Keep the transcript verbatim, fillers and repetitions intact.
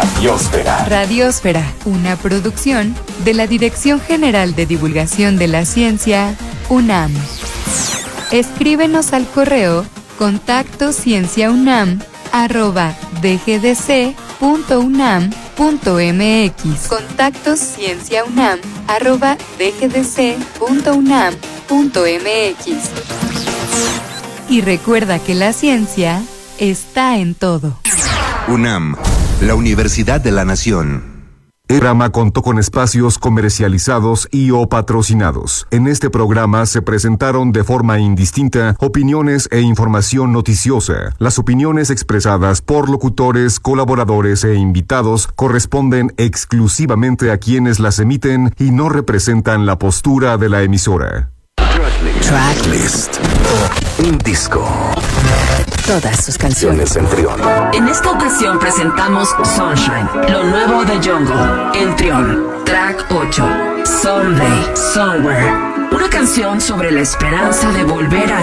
Radiósfera. Radiósfera, una producción de la Dirección General de Divulgación de la Ciencia, UNAM. Escríbenos al correo contacto cienciaunam arroba dgdc punto unam punto mx. Contacto cienciaunam arroba dgdc punto unam punto mx. Y recuerda que la ciencia está en todo. UNAM, la Universidad de la Nación. El programa contó con espacios comercializados y o patrocinados. En este programa se presentaron de forma indistinta opiniones e información noticiosa. Las opiniones expresadas por locutores, colaboradores e invitados corresponden exclusivamente a quienes las emiten y no representan la postura de la emisora. Tracklist. Un disco. Todas sus canciones en Trión. En esta ocasión presentamos Sunshine, lo nuevo de Jungle, en Trión. Track ocho, Someday, Somewhere. Una canción sobre la esperanza de volver a